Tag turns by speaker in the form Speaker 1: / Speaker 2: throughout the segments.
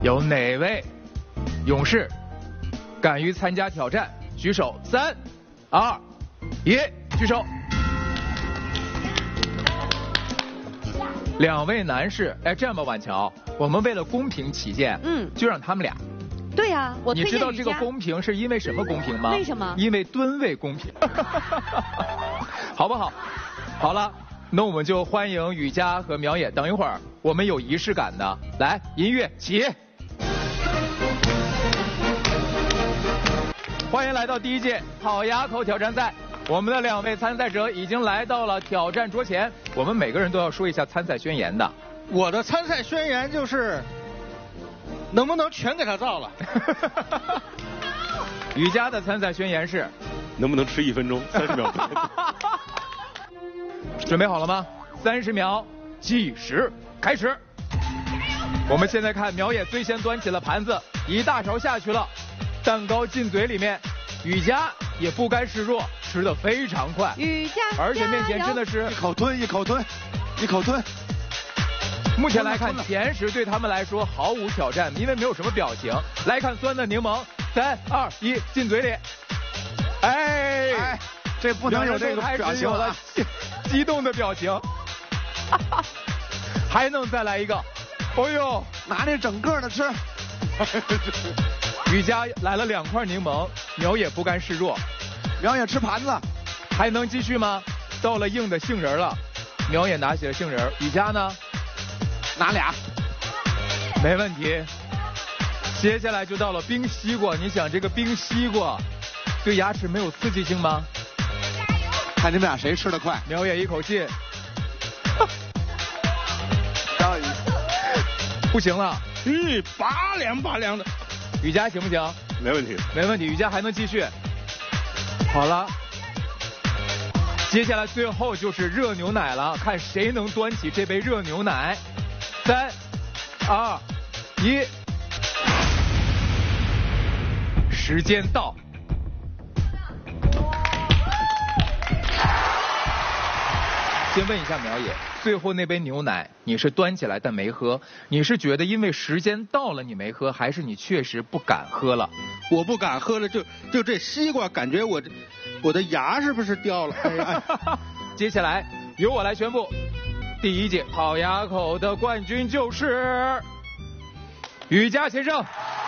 Speaker 1: 有哪位勇士敢于参加挑战？举手，3、2、1，举手。2位男士，哎，这样吧，婉乔，我们为了公平起见，就让他们俩。
Speaker 2: 对呀，我推荐
Speaker 1: 你知道这个公平是因为什么公平吗？
Speaker 2: 为什么？
Speaker 1: 因为吨位公平，好不好？好了，那我们就欢迎雨佳和苗野。等一会儿我们有仪式感的，来，音乐起。欢迎来到第1届好牙口挑战赛。我们的2位参赛者已经来到了挑战桌前，我们每个人都要说一下参赛宣言的。
Speaker 3: 我的参赛宣言就是，能不能全给他造了？
Speaker 1: 雨佳的参赛宣言是，
Speaker 4: 能不能吃1分钟30秒？
Speaker 1: 准备好了吗？30秒计时开始。我们现在看苗野最先端起了盘子，一大勺下去了，蛋糕进嘴里面，雨佳也不甘示弱，吃得非常快。
Speaker 2: 雨佳，
Speaker 1: 而且面前真的是
Speaker 4: 一口吞，一口吞，一口吞。
Speaker 1: 目前来看，甜食对他们来说毫无挑战，因为没有什么表情。来看酸的柠檬，3、2、1，进嘴里。哎，
Speaker 4: 这不能有这个表情了，
Speaker 1: 激动的表情。还能再来一个？哦呦，
Speaker 4: 拿那整个的吃。
Speaker 1: 雨佳来了2块柠檬，苗野不甘示弱。
Speaker 4: 苗野吃盘子，
Speaker 1: 还能继续吗？到了硬的杏仁了，苗野拿起了杏仁，雨佳呢？
Speaker 4: 拿俩，
Speaker 1: 没问题。接下来就到了冰西瓜，你想这个冰西瓜对牙齿没有刺激性吗？
Speaker 4: 看你们俩谁吃得快。
Speaker 1: 苗野一口气，不行了，
Speaker 3: 拔凉的。
Speaker 1: 雨佳行不行？
Speaker 4: 没问题，
Speaker 1: 没问题，雨佳还能继续。好了，接下来最后就是热牛奶了，看谁能端起这杯热牛奶。3、2、1，时间到。先问一下苗野，最后那杯牛奶你是端起来但没喝，你是觉得因为时间到了你没喝，还是你确实不敢喝了？
Speaker 3: 我不敢喝了，就这西瓜，感觉我的牙是不是掉了？哎
Speaker 1: 接下来由我来宣布，第1届好牙口的冠军就是雨佳先生，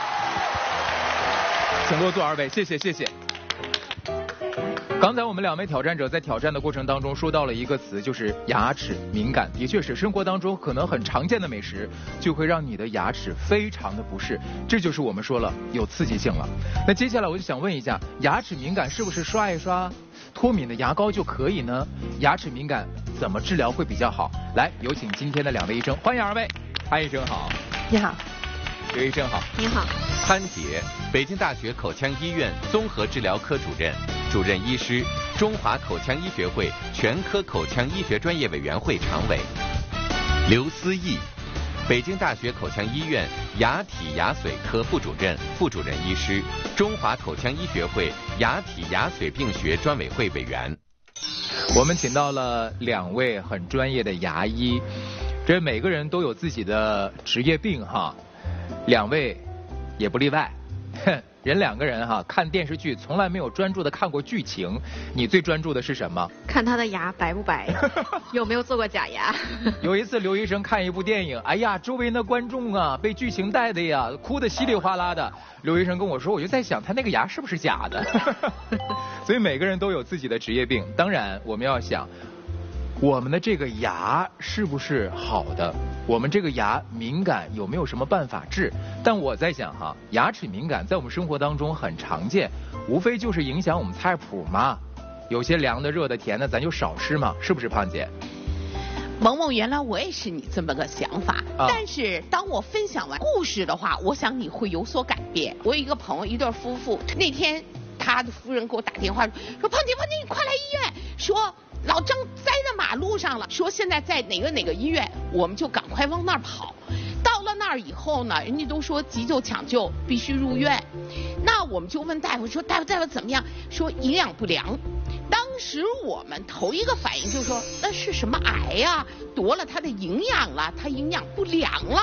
Speaker 1: 请落座2位，谢谢谢谢。刚才我们2位挑战者在挑战的过程当中说到了一个词，就是牙齿敏感。的确是生活当中可能很常见的美食就会让你的牙齿非常的不适，这就是我们说了有刺激性了。那接下来我就想问一下，牙齿敏感是不是刷一刷脱敏的牙膏就可以呢？牙齿敏感怎么治疗会比较好？来，有请今天的2位医生，欢迎2位。潘医生好。
Speaker 2: 你好。
Speaker 1: 刘医生好。
Speaker 2: 你好。
Speaker 5: 潘杰，北京大学口腔医院综合治疗科主任，主任医师，中华口腔医学会全科口腔医学专业委员会常委。刘思义，北京大学口腔医院牙体牙髓科副主任、副主任医师，中华口腔医学会牙体牙髓病学专委会委员。
Speaker 1: 我们请到了2位很专业的牙医，这每个人都有自己的职业病哈，2位也不例外。人2个人哈，看电视剧从来没有专注的看过剧情，你最专注的是什么？
Speaker 2: 看他的牙白不白，有没有做过假牙。
Speaker 1: 有一次刘医生看一部电影，哎呀，周围那观众啊被剧情带的呀，哭得稀里哗啦的。刘医生跟我说，我就在想他那个牙是不是假的。所以每个人都有自己的职业病，当然我们要想我们的这个牙是不是好的，我们这个牙敏感有没有什么办法治？但我在想哈，牙齿敏感在我们生活当中很常见，无非就是影响我们菜谱嘛，有些凉的、热的、甜的，咱就少吃嘛，是不是胖姐？
Speaker 6: 萌萌，原来我也是你这么个想法，但是当我分享完故事的话，我想你会有所改变。我有一个朋友，一对夫妇，那天他的夫人给我打电话说，胖姐，你快来医院，说老张栽在马路上了，说现在在哪个医院，我们就赶快往那儿跑。到了那儿以后呢，人家都说急救抢救必须入院，那我们就问大夫说，大夫怎么样？说营养不良。当时我们头一个反应就是说，那是什么癌呀？夺了他的营养了，他营养不良了。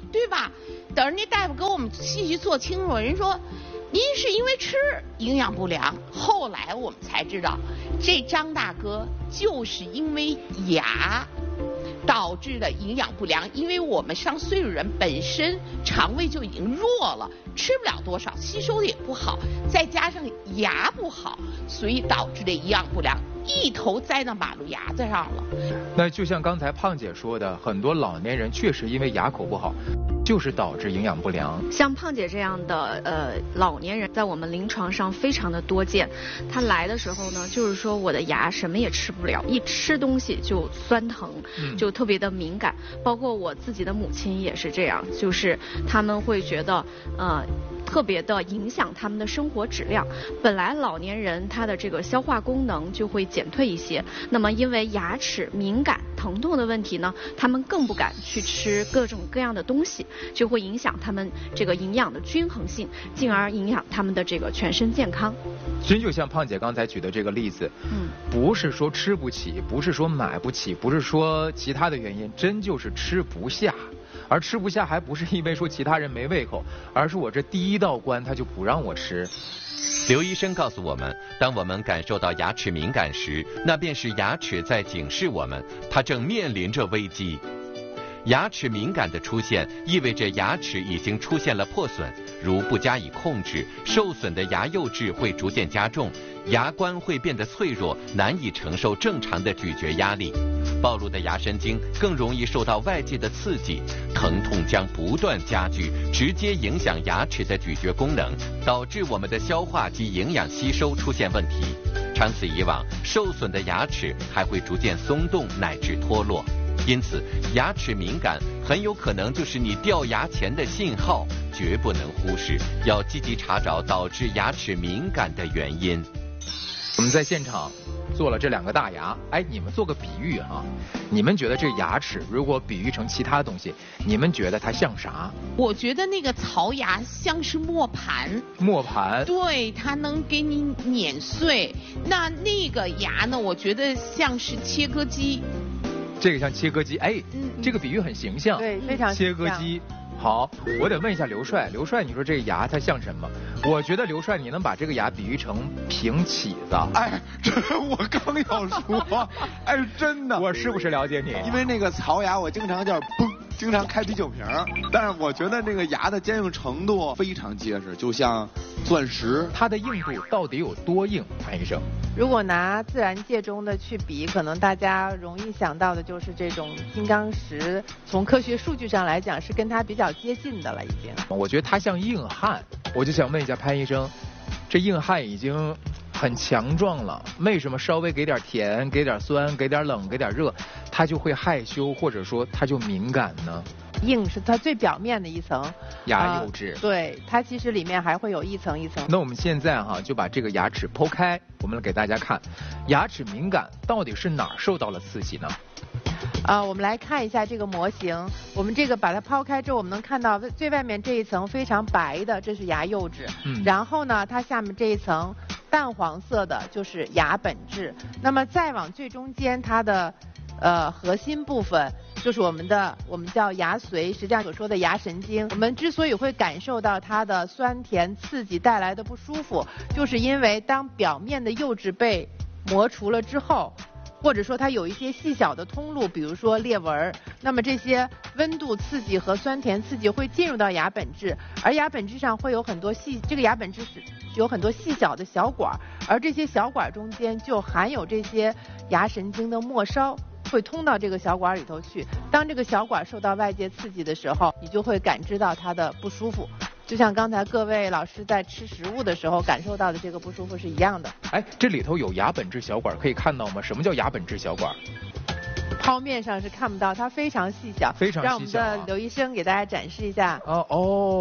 Speaker 6: 对吧？等人家大夫给我们细细做清楚，人说您是因为吃营养不良。后来我们才知道，这张大哥就是因为牙导致的营养不良，因为我们上岁数人本身肠胃就已经弱了，吃不了多少，吸收的也不好，再加上牙不好，所以导致的营养不良，一头栽到马路牙子上了。
Speaker 1: 那就像刚才胖姐说的，很多老年人确实因为牙口不好，就是导致营养不良。
Speaker 2: 像胖姐这样的老年人，在我们临床上非常的多见。他来的时候呢，就是说我的牙什么也吃不了，一吃东西就酸疼，就特别的敏感。包括我自己的母亲也是这样，就是他们会觉得特别的影响他们的生活质量。本来老年人他的这个消化功能就会减退一些，那么因为牙齿敏感疼痛的问题呢，他们更不敢去吃各种各样的东西，就会影响他们这个营养的均衡性，进而影响他们的这个全身健康。
Speaker 1: 真就像胖姐刚才举的这个例子，不是说吃不起，不是说买不起，不是说其他的原因，真就是吃不下。而吃不下还不是因为说其他人没胃口，而是我这第一道关他就不让我吃。
Speaker 5: 刘医生告诉我们，当我们感受到牙齿敏感时，那便是牙齿在警示我们，它正面临着危机。牙齿敏感的出现，意味着牙齿已经出现了破损，如不加以控制，受损的牙釉质会逐渐加重，牙关会变得脆弱，难以承受正常的咀嚼压力。暴露的牙神经更容易受到外界的刺激，疼痛将不断加剧，直接影响牙齿的咀嚼功能，导致我们的消化及营养吸收出现问题。长此以往，受损的牙齿还会逐渐松动乃至脱落。因此，牙齿敏感很有可能就是你掉牙前的信号，绝不能忽视，要积极查找导致牙齿敏感的原因。
Speaker 1: 我们在现场做了这2个大牙，你们做个比喻哈，你们觉得这牙齿如果比喻成其他东西，你们觉得它像啥？
Speaker 6: 我觉得那个槽牙像是磨盘。
Speaker 1: 磨盘？
Speaker 6: 对，它能给你碾碎。那个牙呢，我觉得像是切割机。
Speaker 1: 这个像切割机，这个比喻很形象。
Speaker 7: 对，非常形象。
Speaker 1: 切割机。好，我得问一下刘帅，刘帅，你说这个牙它像什么？我觉得刘帅，你能把这个牙比喻成平起子。
Speaker 4: 这我刚要说，真的。
Speaker 1: 我是不是了解你？
Speaker 4: 因为那个槽牙，我经常叫嘣，经常开啤酒瓶，但是我觉得那个牙的坚硬程度非常结实，就像钻石。
Speaker 1: 它的硬度到底有多硬，潘医生？
Speaker 7: 如果拿自然界中的去比，可能大家容易想到的就是这种金刚石，从科学数据上来讲是跟它比较接近的了已经。
Speaker 1: 我觉得它像硬汉，我就想问一下潘医生，这硬汉已经很强壮了，为什么稍微给点甜、给点酸、给点冷、给点热，它就会害羞，或者说它就敏感呢？
Speaker 7: 硬是它最表面的一层
Speaker 1: 牙釉质，
Speaker 7: 对，它其实里面还会有一层一层。
Speaker 1: 那我们现在就把这个牙齿剖开，我们来给大家看，牙齿敏感到底是哪儿受到了刺激呢？
Speaker 7: 我们来看一下这个模型，我们这个把它抛开之后，我们能看到最外面这一层非常白的，这是牙釉质，然后呢，它下面这一层淡黄色的就是牙本质，那么再往最中间，它的核心部分就是我们叫牙髓，实际上所说的牙神经。我们之所以会感受到它的酸甜刺激带来的不舒服，就是因为当表面的釉质被磨除了之后，或者说它有一些细小的通路，比如说裂纹，那么这些温度刺激和酸甜刺激会进入到牙本质，而牙本质上会有很多这个牙本质是有很多细小的小管，而这些小管中间就含有这些牙神经的末梢，会通到这个小管里头去。当这个小管受到外界刺激的时候，你就会感知到它的不舒服。就像刚才各位老师在吃食物的时候感受到的这个不舒服是一样的。
Speaker 1: 这里头有牙本质小管，可以看到吗？什么叫牙本质小管？
Speaker 7: 剖面上是看不到，它非常细小。
Speaker 1: 非常细小。
Speaker 7: 让我们的刘医生给大家展示一下。
Speaker 1: 哦，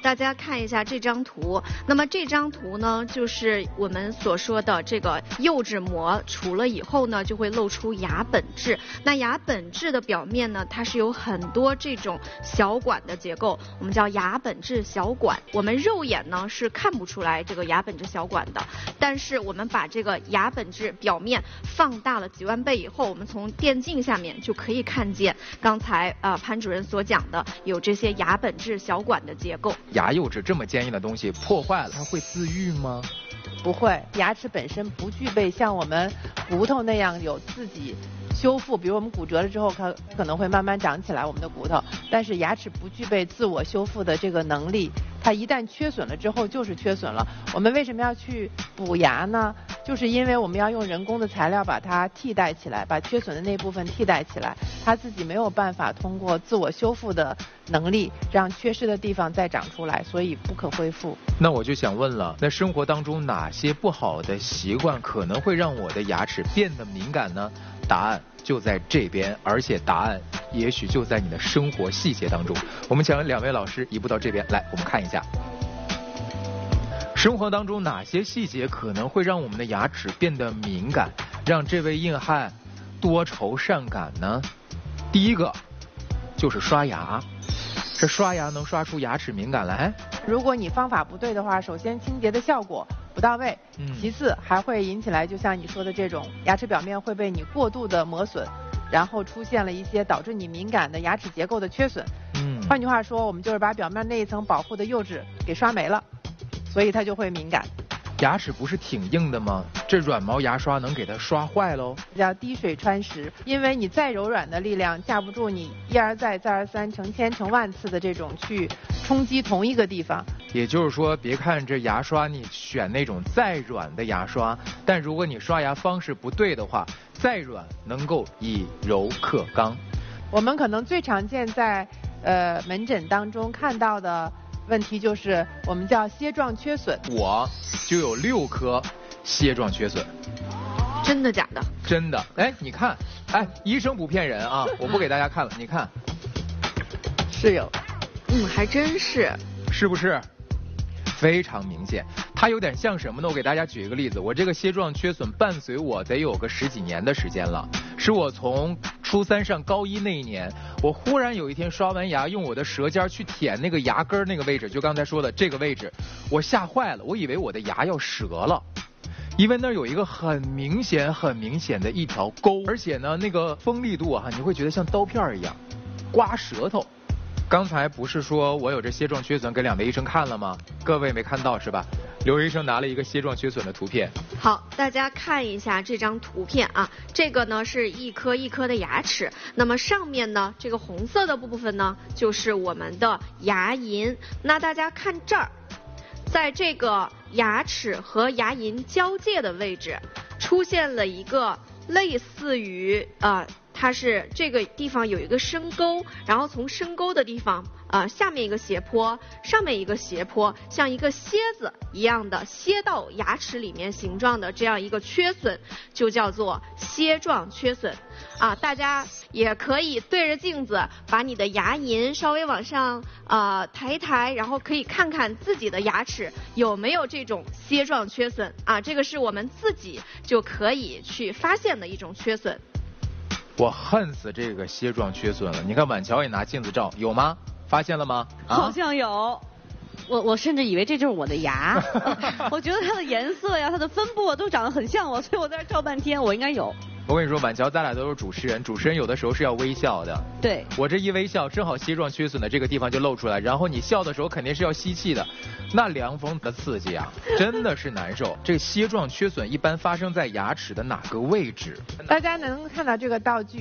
Speaker 2: 大家看一下这张图。那么这张图呢，就是我们所说的这个釉质膜除了以后呢，就会露出牙本质。那牙本质的表面呢，它是有很多这种小管的结构，我们叫牙本质小管。我们肉眼呢是看不出来这个牙本质小管的，但是我们把这个牙本质表面放大了几万倍以后，我们从电镜下面就可以看见刚才潘主任所讲的有这些牙本质小管的结构。
Speaker 1: 牙釉质这么坚硬的东西破坏了，它会自愈吗？
Speaker 7: 不会，牙齿本身不具备像我们骨头那样有自己修复，比如我们骨折了之后，它可能会慢慢长起来我们的骨头，但是牙齿不具备自我修复的这个能力，它一旦缺损了之后就是缺损了。我们为什么要去补牙呢？就是因为我们要用人工的材料把它替代起来，把缺损的那部分替代起来，它自己没有办法通过自我修复的能力让缺失的地方再长出来，所以不可恢复。
Speaker 1: 那我就想问了，那生活当中哪些不好的习惯可能会让我的牙齿变得敏感呢？答案就在这边，而且答案也许就在你的生活细节当中。我们请两位老师移步到这边来，我们看一下生活当中哪些细节可能会让我们的牙齿变得敏感，让这位硬汉多愁善感呢？第一个就是刷牙，这刷牙能刷出牙齿敏感来？
Speaker 7: 如果你方法不对的话，首先清洁的效果不到位，其次还会引起来就像你说的这种牙齿表面会被你过度的磨损，然后出现了一些导致你敏感的牙齿结构的缺损。换句话说，我们就是把表面那一层保护的釉质给刷没了，所以它就会敏感。
Speaker 1: 牙齿不是挺硬的吗？这软毛牙刷能给它刷坏喽？
Speaker 7: 叫滴水穿石，因为你再柔软的力量架不住你一而再再而三成千成万次的这种去冲击同一个地方。
Speaker 1: 也就是说，别看这牙刷你选那种再软的牙刷，但如果你刷牙方式不对的话，再软能够以柔克刚。
Speaker 7: 我们可能最常见在门诊当中看到的问题就是我们叫楔状缺损。
Speaker 1: 我就有6颗楔状缺损。
Speaker 2: 真的假的？
Speaker 1: 真的。哎，你看，哎，医生不骗人啊，我不给大家看了，你看，
Speaker 7: 是有。
Speaker 2: 还真是。
Speaker 1: 是不是？非常明显。它有点像什么呢？我给大家举一个例子，我这个楔状缺损伴随我得有个10几年的时间了，是我从初3上高1那一年，我忽然有一天刷完牙，用我的舌尖去舔那个牙根那个位置，就刚才说的这个位置，我吓坏了，我以为我的牙要折了，因为那儿有一个很明显的一条沟，而且呢那个锋利度啊，你会觉得像刀片一样，刮舌头。刚才不是说我有这楔状缺损给2位医生看了吗？各位没看到是吧？刘医生拿了一个楔状缺损的图片。
Speaker 2: 好，大家看一下这张图片啊，这个呢是一颗一颗的牙齿，那么上面呢这个红色的部分呢就是我们的牙龈。那大家看这儿，在这个牙齿和牙龈交界的位置出现了一个类似于它是这个地方有一个深沟，然后从深沟的地方下面一个斜坡，上面一个斜坡，像一个楔子一样的楔到牙齿里面形状的这样一个缺损，就叫做楔状缺损啊。大家也可以对着镜子把你的牙龈稍微往上抬一抬，然后可以看看自己的牙齿有没有这种楔状缺损啊。这个是我们自己就可以去发现的一种缺损。
Speaker 1: 我恨死这个楔状缺损了！你看婉乔也拿镜子照，有吗？发现了吗？
Speaker 8: 好像有。我甚至以为这就是我的牙，我觉得它的颜色呀、它的分布都长得很像我，所以我在这照半天，我应该有。
Speaker 1: 我跟你说，婉乔，咱俩都是主持人，主持人有的时候是要微笑的。
Speaker 8: 对。我
Speaker 1: 这一微笑，正好楔状缺损的这个地方就露出来，然后你笑的时候肯定是要吸气的，那凉风的刺激啊，真的是难受。这个楔状缺损一般发生在牙齿的哪个位置？
Speaker 7: 大家能看到这个道具。